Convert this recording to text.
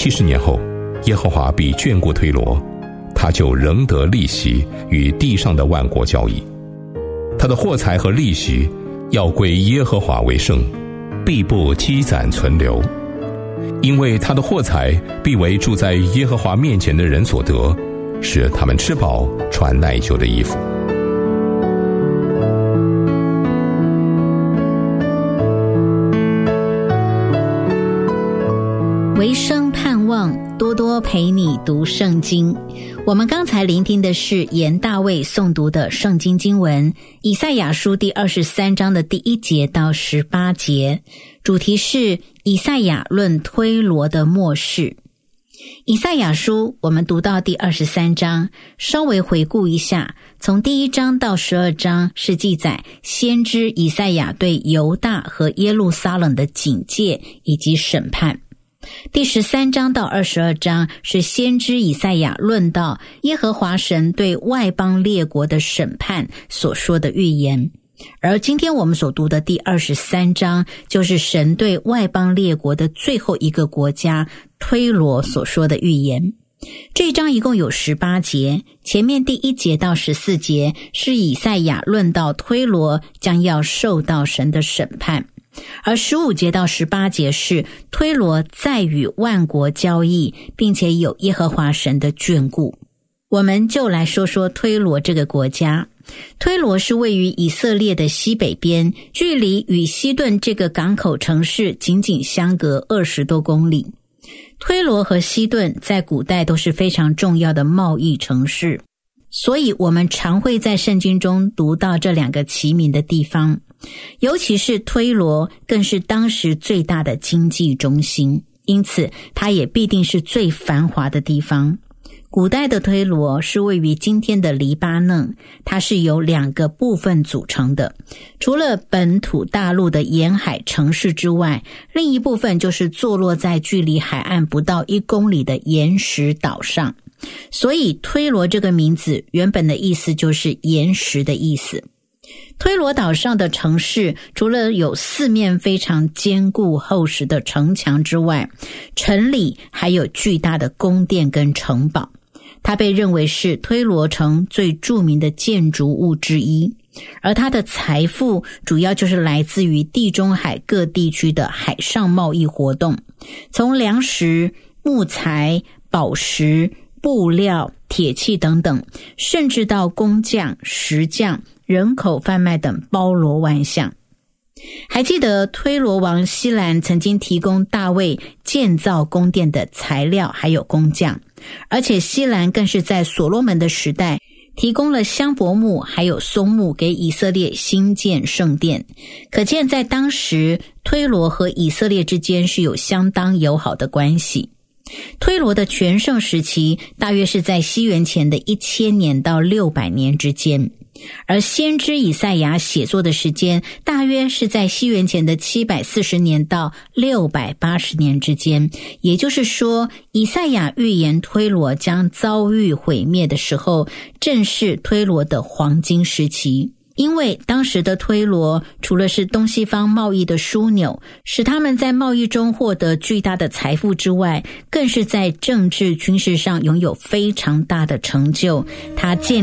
70年后，耶和华必眷顾推罗，他就仍得利息与地上的万国交易。他的货财和利息要归耶和华为圣，必不积攒存留，因为他的货财必为住在耶和华面前的人所得，使他们吃饱穿耐久的衣服。 唯生盼望，多多陪你读圣经。我们刚才聆听的是严大卫诵读的圣经经文，以赛亚书第23章的第1节到18节，主题是以赛亚论推罗的末世。以赛亚书我们读到第23章，稍微回顾一下，从第1章到12章是记载先知以赛亚对犹大和耶路撒冷的警戒以及审判。第13章到22章是先知以赛亚论到耶和华神对外邦列国的审判所说的预言，而今天我们所读的第23章就是神对外邦列国的最后一个国家推罗所说的预言。这一章一共有18节，前面第1节到14节是以赛亚论到推罗将要受到神的审判，而15节到18节是推罗再与万国交易，并且有耶和华神的眷顾。我们就来说说推罗这个国家。推罗是位于以色列的西北边，距离与西顿这个港口城市仅仅相隔20多公里。推罗和西顿在古代都是非常重要的贸易城市，所以我们常会在圣经中读到这两个齐名的地方。尤其是推罗更是当时最大的经济中心，因此它也必定是最繁华的地方。古代的推罗是位于今天的黎巴嫩，它是由2个部分组成的，除了本土大陆的沿海城市之外，另一部分就是坐落在距离海岸不到1公里的岩石岛上。所以推罗这个名字原本的意思就是岩石的意思。推罗岛上的城市除了有4面非常坚固厚实的城墙之外，城里还有巨大的宫殿跟城堡，它被认为是推罗城最著名的建筑物之一，而它的财富主要就是来自于地中海各地区的海上贸易活动，从粮食、木材、宝石、布料、铁器等等，甚至到工匠、石匠、人口贩卖等，包罗万象。还记得推罗王希兰曾经提供大卫建造宫殿的材料还有工匠，而且希兰更是在所罗门的时代提供了香柏木还有松木给以色列兴建圣殿，可见在当时推罗和以色列之间是有相当友好的关系。推罗的全盛时期大约是在西元前的1000年到600年之间，而先知以赛亚写作的时间大约是在西元前的740年到680年之间，也就是说以赛亚预言推罗将遭遇毁灭的时候，正是推罗的黄金时期。因为当时的推罗除了是东西方贸易的枢纽，使他们在贸易中获得巨大的财富之外，更是在政治军事上拥有非常大的成就。他建